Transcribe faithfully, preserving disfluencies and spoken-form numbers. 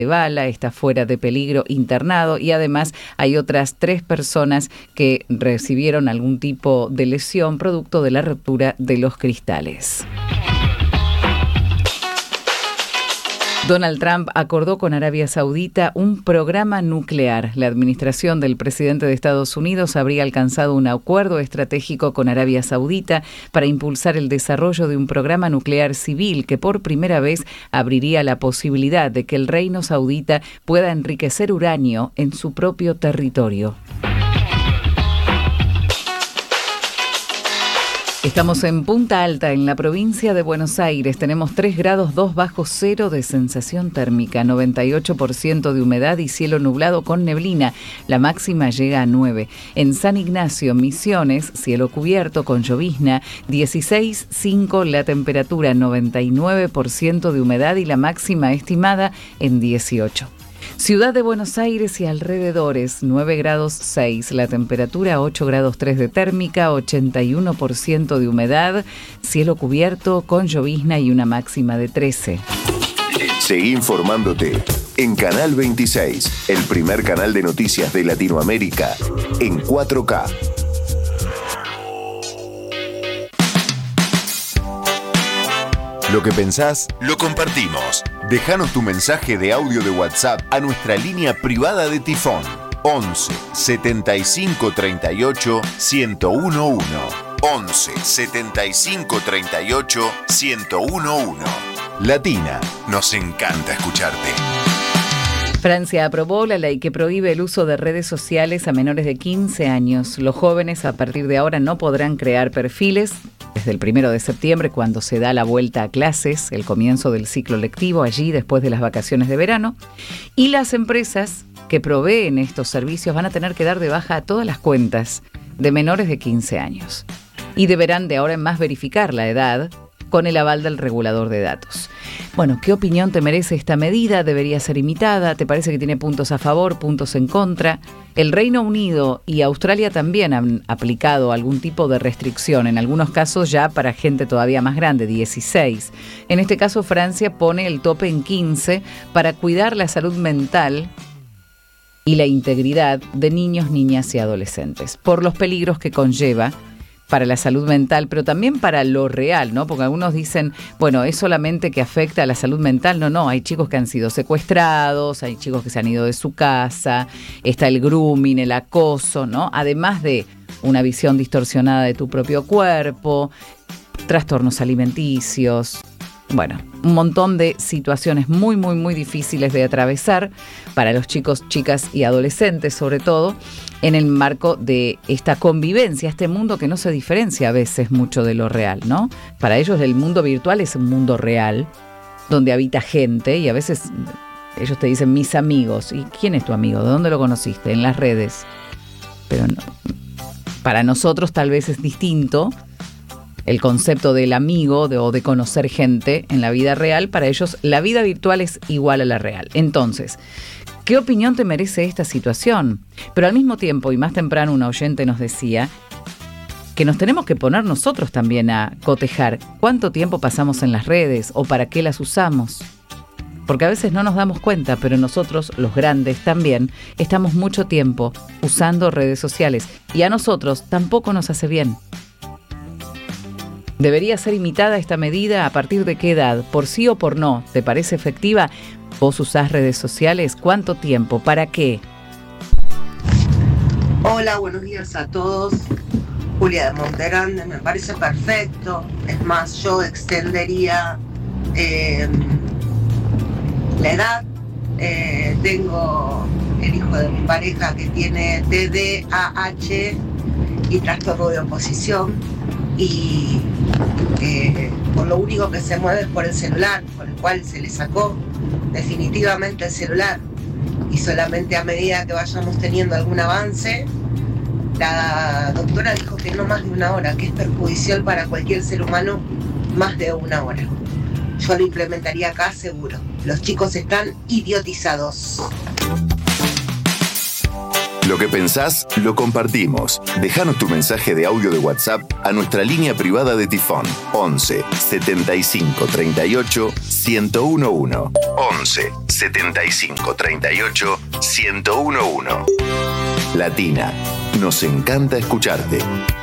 de bala, está fuera de peligro, internado, y además hay otras tres personas que recibieron algún tipo de lesión producto de la ruptura de los cristales. Donald Trump acordó con Arabia Saudita un programa nuclear. La administración del presidente de Estados Unidos habría alcanzado un acuerdo estratégico con Arabia Saudita para impulsar el desarrollo de un programa nuclear civil que por primera vez abriría la posibilidad de que el reino saudita pueda enriquecer uranio en su propio territorio. Estamos en Punta Alta, en la provincia de Buenos Aires. Tenemos tres grados dos bajo cero de sensación térmica, noventa y ocho por ciento de humedad y cielo nublado con neblina. La máxima llega a nueve. En San Ignacio, Misiones, cielo cubierto con llovizna, dieciséis punto cinco la temperatura, noventa y nueve por ciento de humedad y la máxima estimada en dieciocho. Ciudad de Buenos Aires y alrededores, nueve grados seis, la temperatura ocho grados tres de térmica, ochenta y uno por ciento de humedad, cielo cubierto con llovizna y una máxima de trece. Seguí informándote en Canal veintiséis, el primer canal de noticias de Latinoamérica en cuatro K. Lo que pensás, lo compartimos. Déjanos tu mensaje de audio de WhatsApp a nuestra línea privada de Tifón. once setenta y cinco treinta y ocho ciento uno. once setenta y cinco treinta y ocho ciento uno. Latina, nos encanta escucharte. Francia aprobó la ley que prohíbe el uso de redes sociales a menores de quince años. Los jóvenes a partir de ahora no podrán crear perfiles desde el primero de septiembre, cuando se da la vuelta a clases, el comienzo del ciclo lectivo allí después de las vacaciones de verano. Y las empresas que proveen estos servicios van a tener que dar de baja a todas las cuentas de menores de quince años. Y deberán de ahora en más verificar la edad con el aval del regulador de datos. Bueno, ¿qué opinión te merece esta medida? ¿Debería ser imitada? ¿Te parece que tiene puntos a favor, puntos en contra? El Reino Unido y Australia también han aplicado algún tipo de restricción, en algunos casos ya para gente todavía más grande, dieciséis. En este caso, Francia pone el tope en quince para cuidar la salud mental y la integridad de niños, niñas y adolescentes, por los peligros que conlleva para la salud mental, pero también para lo real, ¿no? Porque algunos dicen, bueno, es solamente que afecta a la salud mental. No, no, hay chicos que han sido secuestrados, hay chicos que se han ido de su casa, está el grooming, el acoso, ¿no? Además de una visión distorsionada de tu propio cuerpo, trastornos alimenticios. Bueno, un montón de situaciones muy, muy, muy difíciles de atravesar para los chicos, chicas y adolescentes, sobre todo, en el marco de esta convivencia, este mundo que no se diferencia a veces mucho de lo real, ¿no? Para ellos el mundo virtual es un mundo real, donde habita gente, y a veces ellos te dicen mis amigos. ¿Y quién es tu amigo? ¿De dónde lo conociste? En las redes. Pero no. Para nosotros tal vez es distinto el concepto del amigo de, o de conocer gente en la vida real. Para ellos la vida virtual es igual a la real. Entonces, ¿qué opinión te merece esta situación? Pero al mismo tiempo, y más temprano una oyente nos decía que nos tenemos que poner nosotros también a cotejar cuánto tiempo pasamos en las redes o para qué las usamos. Porque a veces no nos damos cuenta, pero nosotros, los grandes también, estamos mucho tiempo usando redes sociales y a nosotros tampoco nos hace bien. ¿Debería ser imitada esta medida? ¿A partir de qué edad? ¿Por sí o por no? ¿Te parece efectiva? ¿Vos usás redes sociales? ¿Cuánto tiempo? ¿Para qué? Hola, buenos días a todos. Julia de Monterande, me parece perfecto. Es más, yo extendería eh, la edad. Eh, tengo el hijo de mi pareja que tiene T D A H y trastorno de oposición. Y eh, por lo único que se mueve es por el celular, por el cual se le sacó definitivamente el celular, y solamente a medida que vayamos teniendo algún avance, la doctora dijo que no más de una hora, que es perjudicial para cualquier ser humano más de una hora. Yo lo implementaría acá seguro. Los chicos están idiotizados. Lo que pensás, lo compartimos. Déjanos tu mensaje de audio de WhatsApp a nuestra línea privada de Tifón. once setenta y cinco treinta y ocho ciento uno. once setenta y cinco treinta y ocho ciento uno. Latina, nos encanta escucharte.